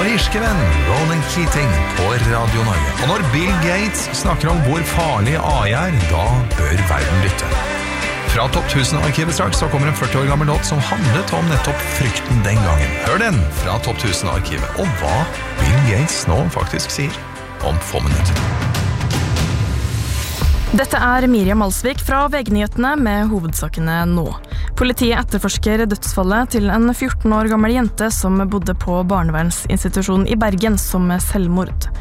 vår irske venn Ronan Keating på Radio Norge. Og når Bill Gates snakker om hvor farlig AI da bør verden lytte. Fra Topp 1000-arkivet straks så kommer en 40 år gammel låt som handlet om nettopp frykten den gangen. Hør den fra Topp 1000-arkivet, og hva Bill Gates nå faktisk sier om få minutter. Dette Miriam Alsvik fra VG-nyhetene med hovedsakene nå. Politiet etterforsker dødsfallet til en 14 år gammel jente som bodde på barnevernsinstitusjonen i Bergen som selvmord.